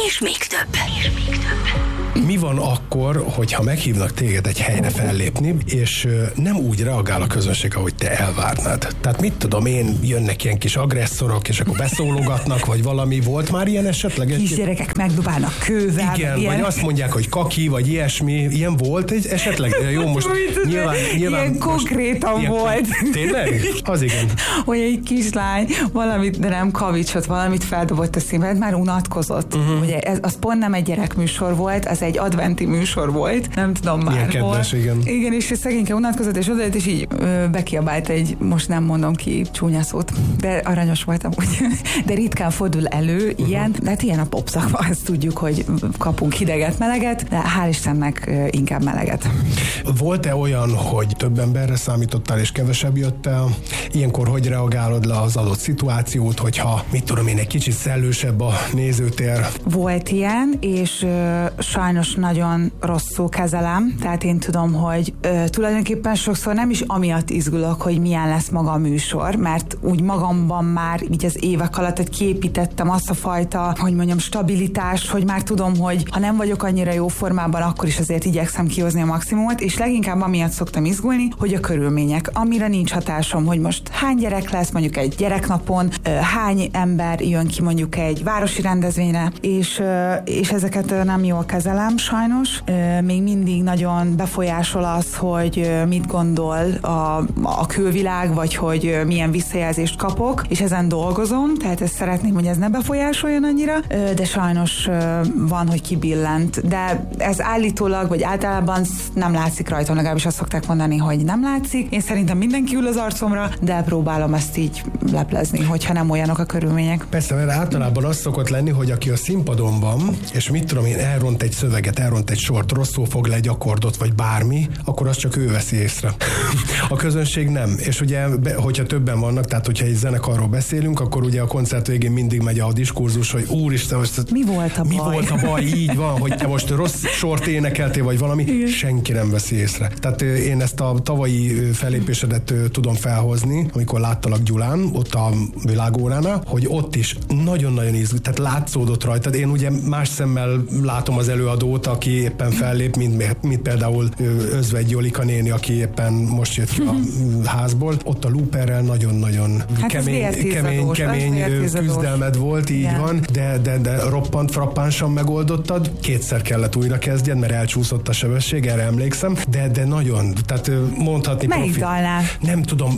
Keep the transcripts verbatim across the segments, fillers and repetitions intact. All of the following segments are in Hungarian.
És még több. És még több. Mi van akkor, hogyha meghívnak téged egy helyre fellépni, és nem úgy reagál a közönség, ahogy te elvárnád? Tehát mit tudom én, jönnek ilyen kis agresszorok, és akkor beszólogatnak, vagy valami. Volt már ilyen esetleg? Kisgyerekek megdobálnak kővel. Igen, ilyen. vagy azt mondják, hogy kaki, vagy ilyesmi. Ilyen volt egy esetleg? Jó, most nyilván, nyilván ilyen most, konkrétan ilyen, volt. Tényleg? Az igen. Hogy egy kislány valamit, de nem kavicsot, valamit feldobott a színbe, már unatkozott. Uh-huh. Ugye ez, az pont nem egy gyerekműsor volt, az egy adventi műsor volt, nem tudom már. Ilyen kedves, igen. Igen, és szegényke unatkozott, és odajött, és így ö, bekiabált egy, most nem mondom ki csúnya szót, de aranyos voltam úgy. De ritkán fordul elő uh-huh. ilyen, de hát ilyen a popszakban, azt tudjuk, hogy kapunk hideget, meleget, de hál' Istennek ö, inkább meleget. Volt-e olyan, hogy több emberre számítottál, és kevesebb jött el? Ilyenkor hogy reagálod le az adott szituációt, hogyha, mit tudom én, egy kicsit szellősebb a nézőtér? Volt ilyen, és ö, sajnos nagyon rosszul kezelem, tehát én tudom, hogy ö, tulajdonképpen sokszor nem is amiatt izgulok, hogy milyen lesz maga a műsor, mert úgy magamban már így az évek alatt, hogy kiépítettem azt a fajta, hogy mondjam, stabilitást, hogy már tudom, hogy ha nem vagyok annyira jó formában, akkor is azért igyekszem kihozni a maximumot, és leginkább amiatt szoktam izgulni, hogy a körülmények, amire nincs hatásom, hogy most hány gyerek lesz, mondjuk egy gyereknapon, ö, hány ember jön ki mondjuk egy városi rendezvényre, és, ö, és ezeket nem jól kezelem, sajnos. Még mindig nagyon befolyásol az, hogy mit gondol a, a külvilág, vagy hogy milyen visszajelzést kapok, és ezen dolgozom, tehát ezt szeretném, hogy ez ne befolyásoljon annyira, de sajnos van, hogy kibillent. De ez állítólag, vagy általában nem látszik rajtam, legalábbis azt szokták mondani, hogy nem látszik. Én szerintem mindenki ül az arcomra, de próbálom ezt így leplezni, hogyha nem olyanok a körülmények. Persze, mert általában az szokott lenni, hogy aki a színpadon van, és mit tudom én, elront egy szöveget, elront egy sort, rosszul fog le egy akkordot, vagy bármi, akkor azt csak ő veszi észre. A közönség nem. És ugye, hogyha többen vannak, tehát hogyha egy zenekarról beszélünk, akkor ugye a koncert végén mindig megy a diskurzus, hogy úristen, most mi volt a mi baj? volt a baj? Így van, hogy te most rossz sort énekeltél, vagy valami, igen. Senki nem veszi észre. Tehát én ezt a tavalyi fellépésedet tudom felhozni, amikor láttalak Gyulán, ott a világóránál, hogy ott is nagyon-nagyon izgult, tehát látszódott rajtad. Én ugye más szemmel látom az előadót, aki éppen fellép, mint, mint például Özvegy Jolika néni, aki éppen most jött ki a házból. Ott a looperrel nagyon-nagyon hát kemény, kemény, kemény küzdelmed volt, így igen. Van, de, de, de roppant, frappánsan megoldottad. Kétszer kellett újra kezdjed, mert elcsúszott a sebesség, erre emlékszem, de, de nagyon, tehát mondhatni melyik dalnál? Nem tudom,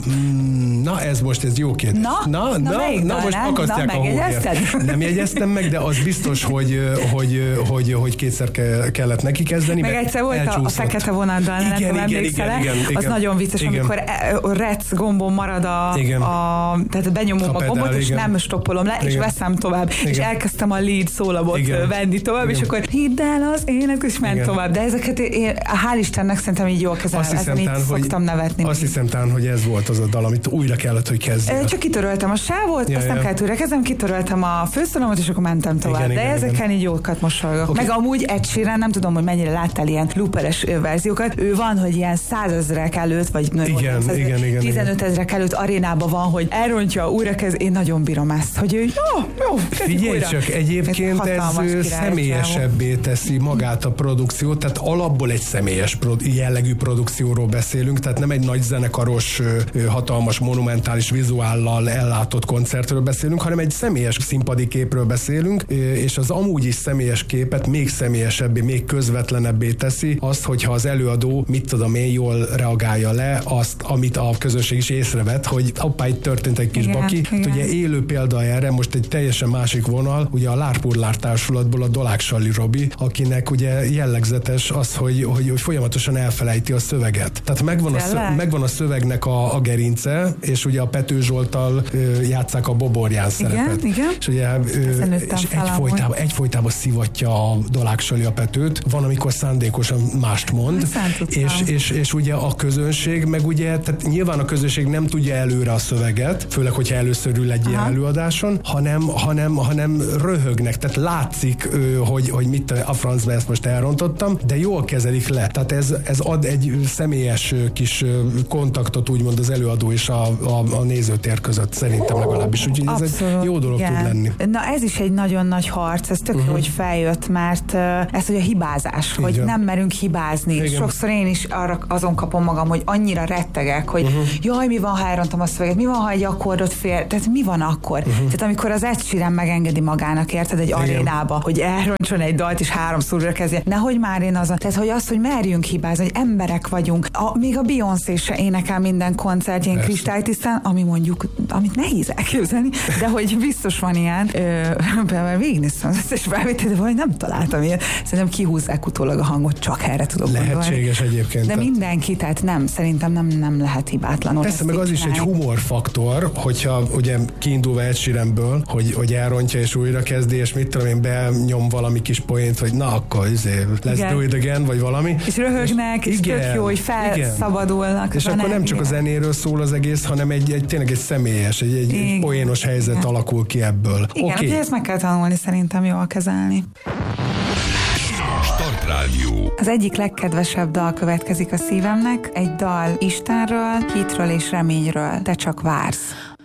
na ez most, ez jó kérdés. Na, na, na, na, na most akasztják na, a hóhért. Nem jegyeztem meg, de az biztos, hogy, hogy, hogy, hogy kétszer kellett neki kezdeni. Meg egyszer volt a, a fekete vonaddal, nem tudom, emlékszel-e? Az nagyon vicces, igen. Amikor a rec gombon marad a, a tehát benyomom a, a gombot, pedál, és igen. Nem stoppolom le, igen. És veszem tovább. Igen. És elkezdtem a lead szólabot igen. Venni tovább, igen. És akkor hidd el az ének, és ment igen. Tovább. De ezeket én, hál' Istennek szerintem így jól kezelem, ezen így szoktam nevetni. Azt hiszem tán, hogy ez volt az a dal, amit újra kellett, hogy kezdjél. Csak kitöröltem a sávot, ja, azt ja. Nem kellett újra kezdem, kitöröltem a főszólamot, és akkor mentem tovább. Igen, de igen, ezeken igen. Így jókat mosolygok. Okay. Meg amúgy Ed Sheeran, nem tudom, hogy mennyire láttál ilyen looperes verziókat. Ő van, hogy ilyen százezrek előtt, vagy igen, igen, igen, tizenötezrek előtt arénában van, hogy elrontja, újra kezd. Én nagyon bírom ezt, hogy ő jó, jó, figyelj újra. Csak, egyébként ez személyesebbé teszi magát a produkciót, tehát alapból egy személyes jellegű produkcióról beszélünk, tehát nem egy nagy zenekaros, hatalmas, monumentális vizuállal ellátott koncertről beszélünk, hanem egy személyes színpadi képről beszélünk, és az amúgy is személyes képet még személyesebbé, még közvetlenebbé teszi azt, hogyha az előadó, mit tudom én, jól reagálja le azt, amit a közönség is észrevett, hogy hoppá, itt történt egy kis igen, baki. Igen. Ugye élő példa erre, most egy teljesen másik vonal, ugye a Lárpurlár társulatból a Dolák Salli Robi, akinek ugye jellegzetes az, hogy, hogy, hogy folyamatosan elfelejti a szöveget. Tehát megvan, a, szöveg, megvan a szövegnek a, a gerince, és ugye a Pető Zsolttal ö, játsszák a Boborján szerepet. Igen, igen. És ugye ö, és egyfolytában, egyfolytában szivatja a Dolák Salli a Pető érthetőt, van, amikor szándékosan mást mond, és, és, és ugye a közönség, meg ugye, tehát nyilván a közönség nem tudja előre a szöveget, főleg, hogyha először ül egy ilyen előadáson, hanem, hanem, hanem röhögnek, tehát látszik, hogy, hogy mit a francba ezt most elrontottam, de jól kezelik le. Tehát ez, ez ad egy személyes kis kontaktot, úgymond az előadó és a, a, a nézőtér között, szerintem legalábbis. Úgyhogy ez Abszolút, egy jó dolog igen. tud lenni. Na ez is egy nagyon nagy harc, ez tök uh-huh. jó, hogy feljött, mert uh, ez, hogy a hibázás, így hogy van. Nem merünk hibázni. Igen. Sokszor én is arra azon kapom magam, hogy annyira rettegek, hogy uh-huh. jaj, mi van, ha elrontom a szöveget, mi van, ha egy akkordot fél, tehát mi van akkor? Uh-huh. Tehát amikor az Ed Sheeran megengedi magának, érted, egy igen. arénába, hogy elrontson egy dalt és háromszor újra kezdje. Nehogy már én azon. Tehát, hogy az, hogy merjünk hibázni, hogy emberek vagyunk. A, még a Beyoncé se énekel minden koncertjén kristálytisztán, ami mondjuk, amit nehéz elképzelni, de hogy biztos van ilyen. Például végignéztem az összes felvételt, de vagy nem találtam ilyen. Szerintem kihúzzák utólag a hangot, csak erre tudok gondolni. Lehetséges egyébként. De mindenki, tehát nem, szerintem nem, nem lehet hibátlanul. Persze, meg az is egy humorfaktor, hogyha ugye kiindulva Ed Sheeranből, hogy, hogy elrontja és újra kezdi, és mit tudom én, benyom valami kis poént, hogy na akkor izé, let's igen. do it again, vagy valami. És röhögnek, és, és igen, tök jó, hogy felszabadulnak. És akkor nem csak a zenéről szól az egész, hanem egy, egy tényleg egy személyes, egy, egy, egy poénos helyzet igen. alakul ki ebből. Igen, okay. ezt meg kell tanulni szerintem jól kezelni. Startrádió. Az egyik legkedvesebb dal következik a szívemnek, egy dal Istenről, hitről és reményről, de csak vársz.